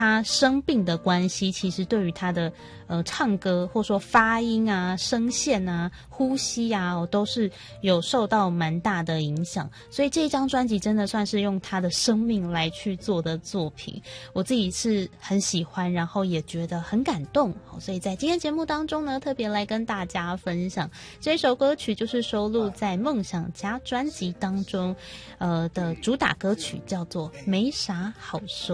他生病的关系，其实对于他的唱歌或说发音啊、声线啊、呼吸啊，都是有受到蛮大的影响。所以这一张专辑真的算是用他的生命来去做的作品，我自己是很喜欢，然后也觉得很感动。所以在今天节目当中呢，特别来跟大家分享这首歌曲，就是收录在《梦想家》专辑当中的主打歌曲，叫做《没啥好说》。